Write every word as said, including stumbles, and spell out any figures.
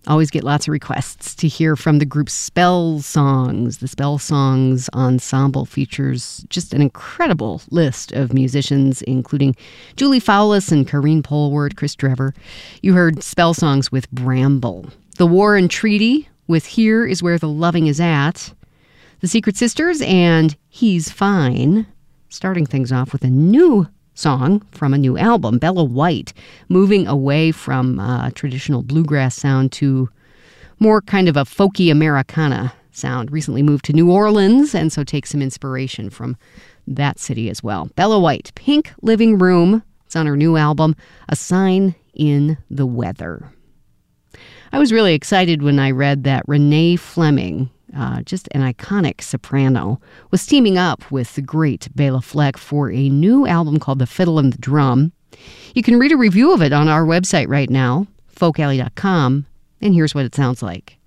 Always get lots of requests to hear from the group Spell Songs. The Spell Songs ensemble features just an incredible list of musicians, including Julie Fowlis and Karine Polwart, Chris Drever. You heard Spell Songs with Bramble. The War and Treaty with Here Is Where the Loving Is At. The Secret Sisters and He's Fine. Starting things off with a new song from a new album, Bella White, moving away from uh, traditional bluegrass sound to more kind of a folky Americana sound. Recently moved to New Orleans, and so takes some inspiration from that city as well. Bella White, Pink Living Room. It's on her new album, A Sign in the Weather. I was really excited when I read that Renee Fleming, Uh, just an iconic soprano, was teaming up with the great Bela Fleck for a new album called The Fiddle and the Drum. You can read a review of it on our website right now, folk alley dot com, and here's what it sounds like.